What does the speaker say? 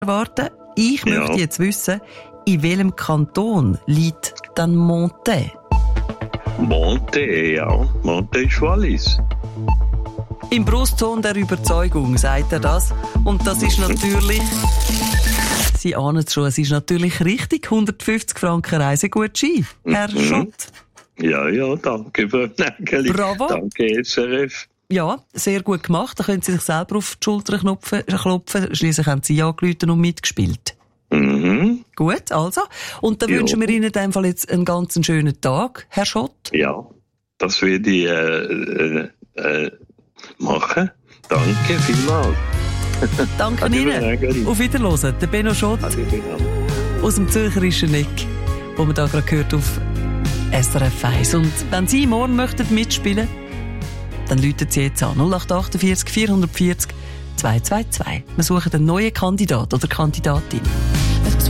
warten. Ich möchte jetzt wissen, in welchem Kanton liegt dann Montet? Montet, ja. Montet ist Wallis. Im Brustton der Überzeugung sagt er das. Und das ist natürlich... Sie ahnen es schon, es ist natürlich richtig. 150 Franken Reisegutschein, Herr Schott. Ja, danke für Nägeli. Bravo. Danke, SRF. Ja, sehr gut gemacht. Da können Sie sich selber auf die Schulter klopfen. Schliesslich haben Sie ja geläutet und mitgespielt. Mhm. Gut, also. Und dann wünschen wir Ihnen in dem Fall jetzt einen ganz schönen Tag, Herr Schott. Ja, das werde ich machen. Danke vielmals. Danke Ihnen. Auf Wiederhören. Der Benno Schott aus dem Zürcherischen Eck, wo man da gerade gehört auf SRF 1. Und wenn Sie morgen möchten mitspielen, dann rufen Sie jetzt an 0848 440 222. Wir suchen einen neuen Kandidat oder Kandidatin.